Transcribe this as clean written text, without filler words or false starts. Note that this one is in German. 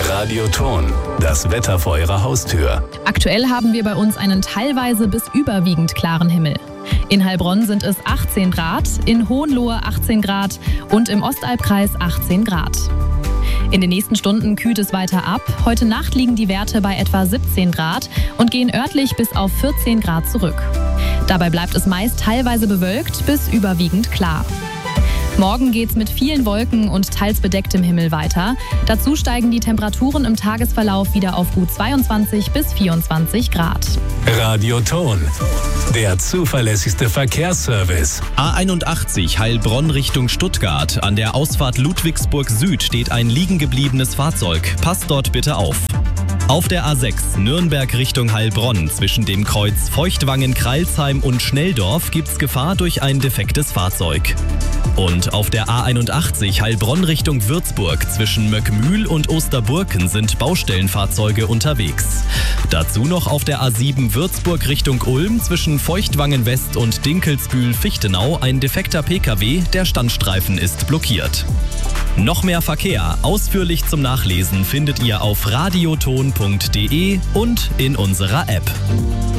Radioton, das Wetter vor Ihrer Haustür. Aktuell haben wir bei uns einen teilweise bis überwiegend klaren Himmel. In Heilbronn sind es 18 Grad, in Hohenlohe 18 Grad und im Ostalbkreis 18 Grad. In den nächsten Stunden kühlt es weiter ab. Heute Nacht liegen die Werte bei etwa 17 Grad und gehen örtlich bis auf 14 Grad zurück. Dabei bleibt es meist teilweise bewölkt bis überwiegend klar. Morgen geht's mit vielen Wolken und teils bedecktem Himmel weiter. Dazu steigen die Temperaturen im Tagesverlauf wieder auf gut 22 bis 24 Grad. Radioton, der zuverlässigste Verkehrsservice. A81 Heilbronn Richtung Stuttgart. An der Ausfahrt Ludwigsburg Süd steht ein liegen gebliebenes Fahrzeug. Passt dort bitte auf. Auf der A6 Nürnberg Richtung Heilbronn zwischen dem Kreuz Feuchtwangen-Kreilsheim und Schnelldorf gibt's Gefahr durch ein defektes Fahrzeug. Und auf der A81 Heilbronn Richtung Würzburg zwischen Möckmühl und Osterburken sind Baustellenfahrzeuge unterwegs. Dazu noch auf der A7 Würzburg Richtung Ulm zwischen Feuchtwangen West und Dinkelsbühl-Fichtenau ein defekter Pkw, der Standstreifen ist blockiert. Noch mehr Verkehr, ausführlich zum Nachlesen, findet ihr auf radioton.de und in unserer App.